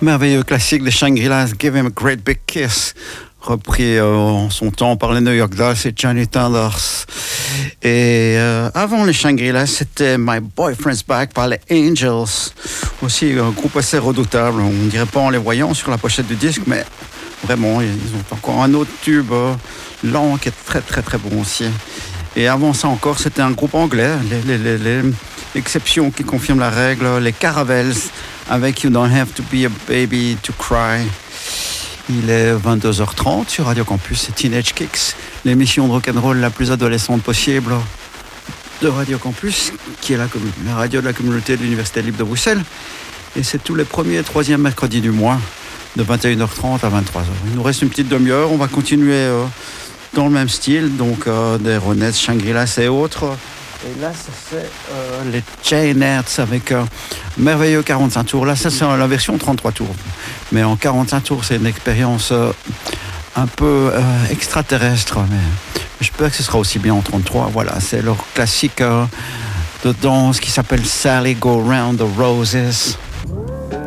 Merveilleux classique des Shangri-Las, Give Him a Great Big Kiss, repris en son temps par les New York Dolls et Johnny Thunders. Et avant les Shangri-Las, c'était My Boyfriend's Back par les Angels, aussi un groupe assez redoutable. On ne dirait pas en les voyant sur la pochette du disque, mais vraiment, ils ont encore un autre tube lent qui est très très très bon aussi. Et avant ça encore, c'était un groupe anglais, les exceptions qui confirment la règle, les Caravels, avec You Don't Have to Be a Baby to Cry. Il est 22h30 sur Radio Campus, c'est Teenage Kicks, l'émission de rock'n'roll la plus adolescente possible de Radio Campus, qui est la radio de la communauté de l'Université libre de Bruxelles. Et c'est tous les premiers et troisièmes mercredis du mois, de 21h30 à 23h. Il nous reste une petite demi-heure, on va continuer dans le même style, donc des Ronettes, Shangri-Las et autres. Et là, c'est les Jainettes avec un merveilleux 45 tours. Là, ça, c'est la version 33 tours. Mais en 45 tours, c'est une expérience un peu extraterrestre. Mais j'espère que ce sera aussi bien en 33. Voilà, c'est leur classique de danse qui s'appelle Sally Go Round the Roses.